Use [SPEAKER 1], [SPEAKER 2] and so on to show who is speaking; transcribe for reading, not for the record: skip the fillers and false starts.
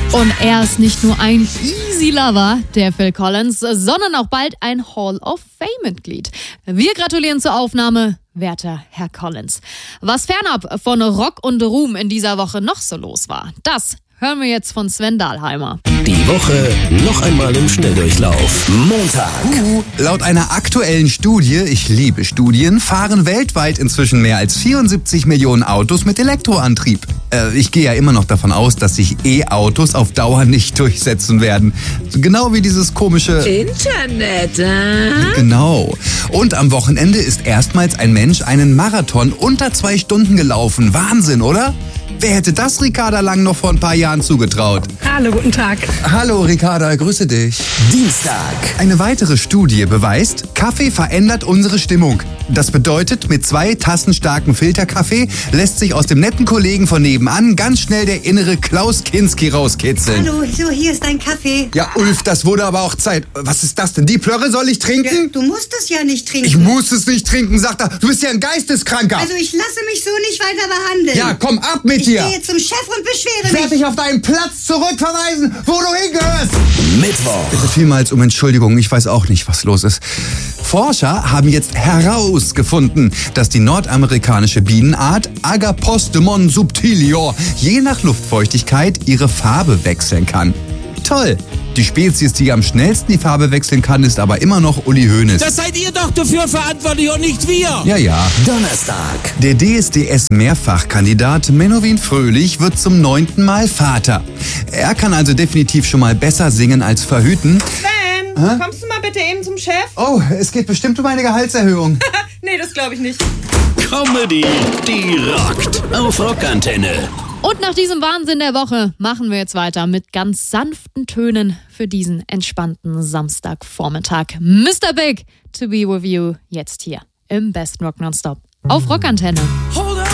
[SPEAKER 1] Und er ist nicht nur ein Easy Lover, der Phil Collins, sondern auch bald ein Hall of Fame-Mitglied. Wir gratulieren zur Aufnahme, werter Herr Collins. Was fernab von Rock und Ruhm in dieser Woche noch so los war, das hören wir jetzt von Sven Dahlheimer.
[SPEAKER 2] Die Woche noch einmal im Schnelldurchlauf. Montag.
[SPEAKER 3] Laut einer aktuellen Studie, ich liebe Studien, fahren weltweit inzwischen mehr als 74 Millionen Autos mit Elektroantrieb. Ich gehe ja immer noch davon aus, dass sich E-Autos auf Dauer nicht durchsetzen werden. Genau wie dieses komische
[SPEAKER 4] Internet,
[SPEAKER 3] Genau. Und am Wochenende ist erstmals ein Mensch einen Marathon unter 2 Stunden gelaufen. Wahnsinn, oder? Wer hätte das Ricarda Lang noch vor ein paar Jahren zugetraut?
[SPEAKER 5] Hallo, guten Tag.
[SPEAKER 3] Hallo Ricarda, grüße dich.
[SPEAKER 2] Dienstag.
[SPEAKER 3] Eine weitere Studie beweist, Kaffee verändert unsere Stimmung. Das bedeutet, mit 2 Tassen starken Filterkaffee lässt sich aus dem netten Kollegen von nebenan ganz schnell der innere Klaus Kinski rauskitzeln.
[SPEAKER 6] Hallo, so, hier ist dein Kaffee.
[SPEAKER 3] Ja, Ulf, das wurde aber auch Zeit. Was ist das denn? Die Plörre soll ich trinken?
[SPEAKER 6] Du musst es ja nicht trinken.
[SPEAKER 3] Ich muss es nicht trinken, sagt er. Du bist ja ein Geisteskranker.
[SPEAKER 6] Also ich lasse mich so nicht weiter behandeln.
[SPEAKER 3] Ja, komm, ab mit
[SPEAKER 6] Ich
[SPEAKER 3] dir.
[SPEAKER 6] gehe zum Chef und beschwere
[SPEAKER 3] Ich werde
[SPEAKER 6] mich.
[SPEAKER 3] dich auf deinen Platz zurückverweisen, wo du hingehörst.
[SPEAKER 2] Mittwoch.
[SPEAKER 3] Bitte vielmals um Entschuldigung, ich weiß auch nicht, was los ist. Forscher haben jetzt herausgefunden, dass die nordamerikanische Bienenart Agapostemon subtilior je nach Luftfeuchtigkeit ihre Farbe wechseln kann. Toll! Die Spezies, die am schnellsten die Farbe wechseln kann, ist aber immer noch Uli Hoeneß.
[SPEAKER 7] Das seid ihr doch dafür verantwortlich und nicht wir.
[SPEAKER 3] Ja.
[SPEAKER 2] Donnerstag.
[SPEAKER 3] Der DSDS-Mehrfachkandidat Menowin Fröhlich wird zum 9. Mal Vater. Er kann also definitiv schon mal besser singen als verhüten.
[SPEAKER 5] Sven, kommst du mal bitte eben zum Chef?
[SPEAKER 3] Oh, es geht bestimmt um eine Gehaltserhöhung.
[SPEAKER 5] Nee, das glaube ich nicht.
[SPEAKER 2] Comedy, die rockt. Auf Rockantenne.
[SPEAKER 1] Und nach diesem Wahnsinn der Woche machen wir jetzt weiter mit ganz sanften Tönen für diesen entspannten Samstagvormittag. Mr. Big, to be with you, jetzt hier im Best Rock Nonstop auf Rockantenne.